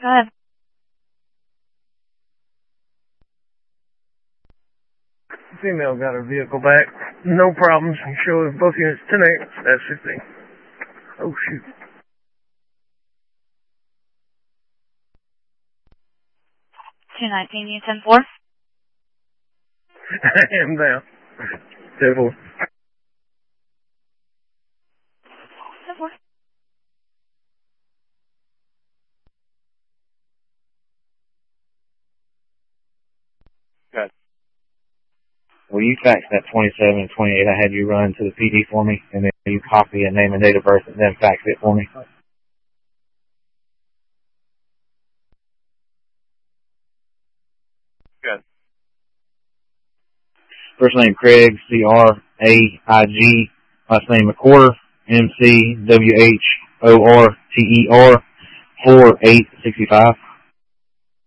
Go ahead. Female got her vehicle back. No problems. Show both units 10-8. That's 15. Oh, shoot. 219, you 10-4? I am down. 10-4. 10-4. Good. Will you fax that 27 and 28 I had you run to the PD for me, and then you copy a name and date of birth and then fax it for me? Good. First name Craig, C-R-A-I-G. Last name McWhorter, M-C-W-H-O-R-T-E-R, 4865.